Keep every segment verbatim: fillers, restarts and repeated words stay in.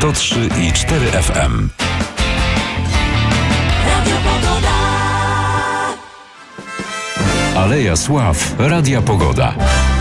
sto trzy i cztery F M. Aleja Sław Radia Pogoda.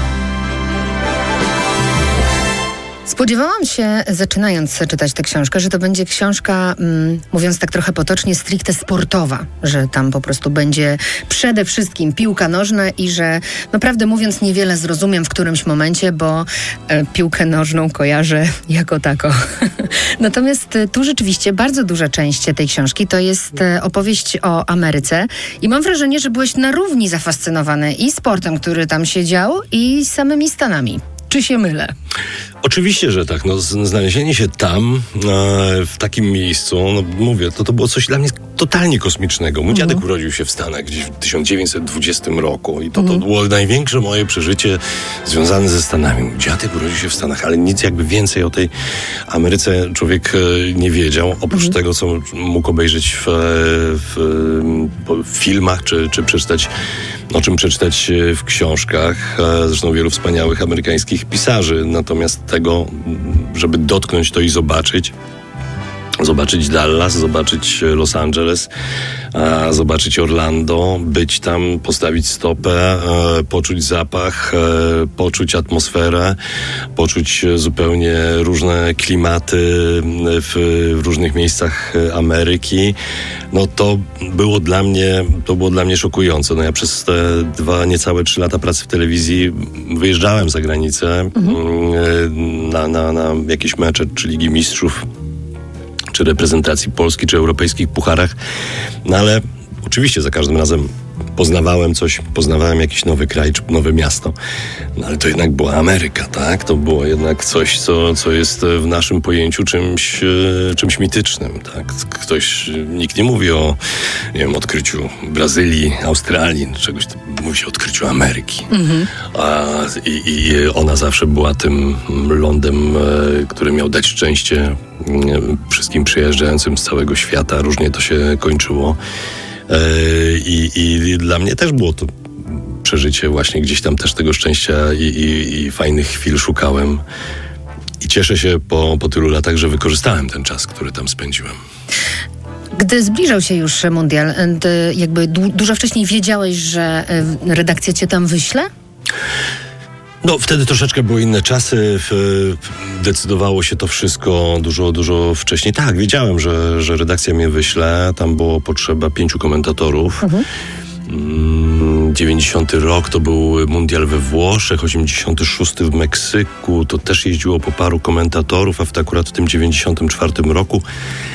Spodziewałam się, zaczynając czytać tę książkę, że to będzie książka, mm, mówiąc tak trochę potocznie, stricte sportowa, że tam po prostu będzie przede wszystkim piłka nożna i że, naprawdę mówiąc, niewiele zrozumiem w którymś momencie, bo e, piłkę nożną kojarzę jako tako. Natomiast e, tu rzeczywiście bardzo duża część tej książki to jest e, opowieść o Ameryce i mam wrażenie, że byłeś na równi zafascynowany i sportem, który tam się dział, i samymi Stanami. Czy się mylę? Oczywiście, że tak. No, znalezienie się tam, e, w takim miejscu, no mówię, to, to było coś dla mnie totalnie kosmicznego. Mój mhm. dziadek urodził się w Stanach gdzieś w tysiąc dziewięćset dwudziestym roku i to, mhm. to było największe moje przeżycie związane ze Stanami. Mój dziadek urodził się w Stanach, ale nic jakby więcej o tej Ameryce człowiek e, nie wiedział, oprócz mhm. tego, co mógł obejrzeć w, w, w filmach, czy, czy przeczytać, o czym przeczytać w książkach. Zresztą wielu wspaniałych amerykańskich pisarzy. Natomiast tego, żeby dotknąć to i zobaczyć, zobaczyć Dallas, zobaczyć Los Angeles, a zobaczyć Orlando, być tam, postawić stopę, e, poczuć zapach, e, poczuć atmosferę, poczuć zupełnie różne klimaty w, w różnych miejscach Ameryki. No to było dla mnie, to było dla mnie szokujące. No ja przez te dwa, niecałe trzy lata pracy w telewizji wyjeżdżałem za granicę mhm. na, na, na jakieś mecze, czy Ligi Mistrzów, czy reprezentacji Polski, czy europejskich pucharach. No ale oczywiście za każdym razem poznawałem coś, poznawałem jakiś nowy kraj, czy nowe miasto. No ale to jednak była Ameryka, tak? To było jednak coś, co, co jest w naszym pojęciu czymś, czymś mitycznym, tak? Ktoś, nikt nie mówi o, nie wiem, odkryciu Brazylii, Australii, czegoś, mówi się o odkryciu Ameryki. Mhm. A, i, I ona zawsze była tym lądem, który miał dać szczęście wszystkim przyjeżdżającym z całego świata. Różnie to się kończyło. I, i dla mnie też było to przeżycie, właśnie gdzieś tam też tego szczęścia i, i, i fajnych chwil szukałem. I cieszę się po, po tylu latach, że wykorzystałem ten czas, który tam spędziłem. Gdy zbliżał się już mundial, ty jakby du- dużo wcześniej wiedziałeś, że redakcja cię tam wyśle? No, wtedy troszeczkę były inne czasy, decydowało się to wszystko dużo, dużo wcześniej. Tak, wiedziałem, że, że redakcja mnie wyśle, tam było potrzeba pięciu komentatorów. Mhm. dziewięćdziesiąty rok to był mundial we Włoszech, osiemdziesiąty szósty w Meksyku, to też jeździło po paru komentatorów, a w, akurat w tym dziewięćdziesiątym czwartym roku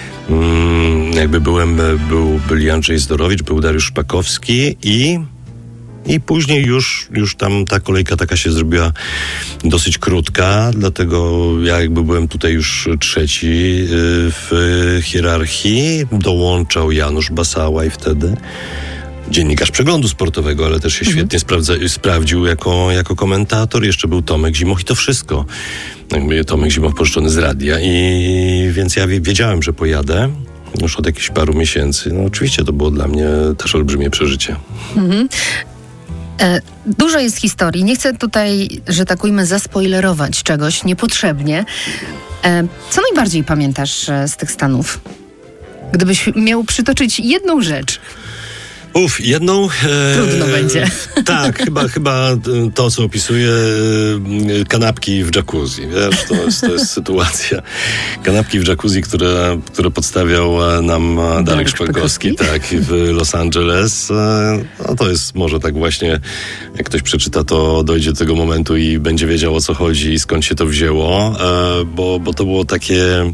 jakby byłem, był, byli Andrzej Zdorowicz, był Dariusz Szpakowski i... I później już, już tam ta kolejka taka się zrobiła dosyć krótka, dlatego ja jakby byłem tutaj już trzeci w hierarchii. Dołączał Janusz Basałaj wtedy, dziennikarz Przeglądu Sportowego, ale też się mhm. świetnie sprawdza, sprawdził jako, jako komentator. Jeszcze był Tomek Zimoch i to wszystko. Jakby Tomek Zimoch pożyczony z radia. I więc ja wiedziałem, że pojadę. Już od jakichś paru miesięcy. No oczywiście to było dla mnie też olbrzymie przeżycie. Mhm. E, dużo jest historii. Nie chcę tutaj, że tak ujmę, zaspoilerować czegoś niepotrzebnie. E, co najbardziej pamiętasz e, z tych Stanów? Gdybyś miał przytoczyć jedną rzecz. Uf, jedną... E, Trudno będzie. Tak, chyba, chyba to, co opisuję, e, kanapki w jacuzzi. Wiesz, to jest, to jest sytuacja. Kanapki w jacuzzi, które, które podstawiał nam Darek, Darek Szpakowski, tak, w Los Angeles. E, no to jest może tak właśnie, jak ktoś przeczyta, to dojdzie do tego momentu i będzie wiedział, o co chodzi i skąd się to wzięło, e, bo, bo to było takie...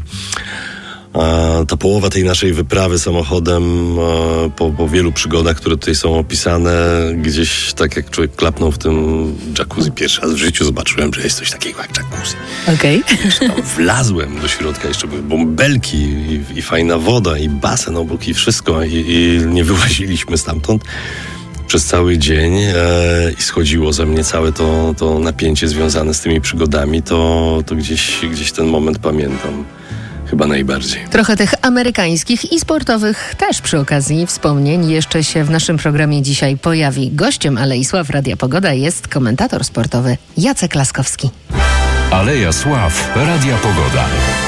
Ta połowa tej naszej wyprawy samochodem po, po wielu przygodach, które tutaj są opisane, gdzieś tak jak człowiek klapnął w tym jacuzzi pierwszy raz w życiu, zobaczyłem, że jest coś takiego jak jacuzzi. Okej. Okay. Tam wlazłem do środka, jeszcze były bąbelki i, i fajna woda i basen obok i wszystko i, i nie wyłaziliśmy stamtąd przez cały dzień e, i schodziło ze mnie całe to, to napięcie związane z tymi przygodami, to, to gdzieś, gdzieś ten moment pamiętam. Chyba najbardziej. Trochę tych amerykańskich i sportowych też przy okazji wspomnień jeszcze się w naszym programie dzisiaj pojawi. Gościem Alei Sław Radia Pogoda jest komentator sportowy Jacek Laskowski. Aleja Sław Radia Pogoda.